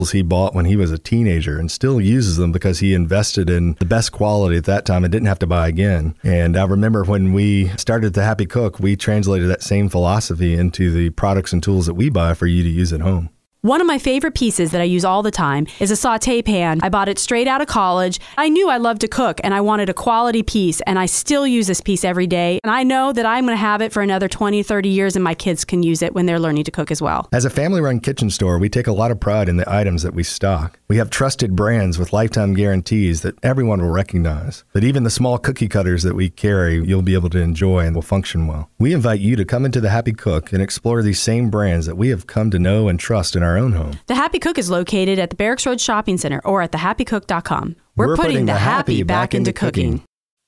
he bought when he was a teenager and still uses them because he invested in the best quality at that time and didn't have to buy again. And I remember when we started The Happy Cook, we translated that same philosophy into the products and tools that we buy for you to use at home. One of my favorite pieces that I use all the time is a sauté pan. I bought it straight out of college. I knew I loved to cook and I wanted a quality piece, and I still use this piece every day. And I know that I'm going to have it for another 20, 30 years, and my kids can use it when they're learning to cook as well. As a family-run kitchen store, we take a lot of pride in the items that we stock. We have trusted brands with lifetime guarantees that everyone will recognize. But even the small cookie cutters that we carry, you'll be able to enjoy and will function well. We invite you to come into The Happy Cook and explore these same brands that we have come to know and trust in our own home. The Happy Cook is located at the Barracks Road Shopping Center or at thehappycook.com. We're putting the happy back into cooking.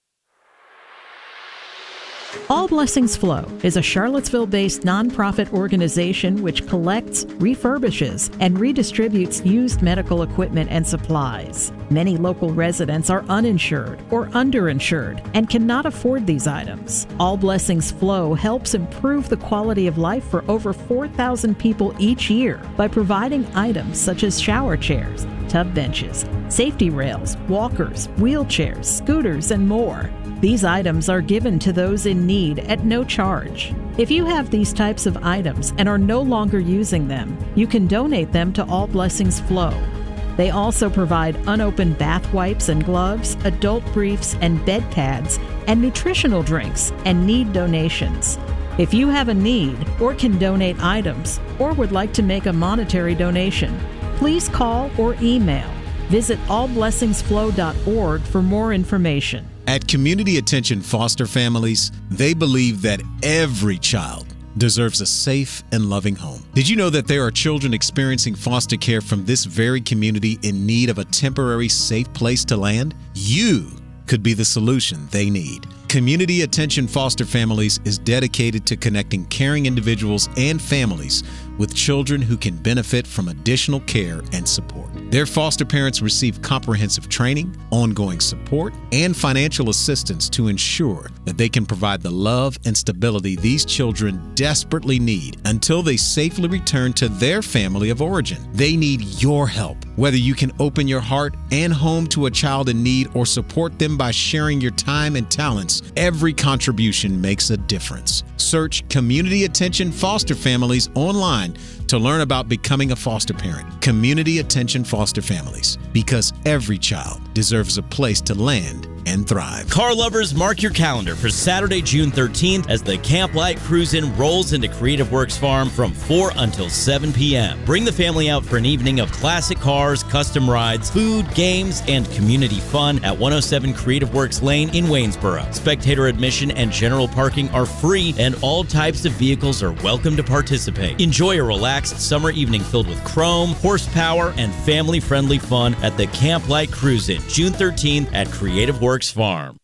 All Blessings Flow is a Charlottesville-based nonprofit organization which collects, refurbishes, and redistributes used medical equipment and supplies. Many local residents are uninsured or underinsured and cannot afford these items. All Blessings Flow helps improve the quality of life for over 4,000 people each year by providing items such as shower chairs, tub benches, safety rails, walkers, wheelchairs, scooters, and more. These items are given to those in need at no charge. If you have these types of items and are no longer using them, you can donate them to All Blessings Flow. They also provide unopened bath wipes and gloves, adult briefs and bed pads, and nutritional drinks, and need donations. If you have a need or can donate items or would like to make a monetary donation, please call or email. Visit allblessingsflow.org for more information. At Community Attention Foster Families, they believe that every child deserves a safe and loving home. Did you know that there are children experiencing foster care from this very community in need of a temporary safe place to land? You could be the solution they need. Community Attention Foster Families is dedicated to connecting caring individuals and families with children who can benefit from additional care and support. Their foster parents receive comprehensive training, ongoing support, and financial assistance to ensure that they can provide the love and stability these children desperately need until they safely return to their family of origin. They need your help. Whether you can open your heart and home to a child in need or support them by sharing your time and talents, every contribution makes a difference. Search Community Attention Foster Families online to learn about becoming a foster parent. Community Attention Foster Families, because every child deserves a place to land and thrive. Car lovers, mark your calendar for Saturday, June 13th as the Camp Light Cruisin' rolls into Creative Works Farm from 4 until 7 p.m. Bring the family out for an evening of classic cars, custom rides, food, games, and community fun at 107 Creative Works Lane in Waynesboro. Spectator admission and general parking are free, and all types of vehicles are welcome to participate. Enjoy a relaxed summer evening filled with chrome, horsepower, and family-friendly fun at the Camp Light Cruisin', June 13th at Creative Works Farm.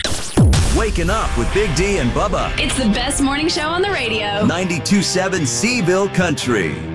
Waking up with Big D and Bubba. It's the best morning show on the radio. 92.7 Seaville Country.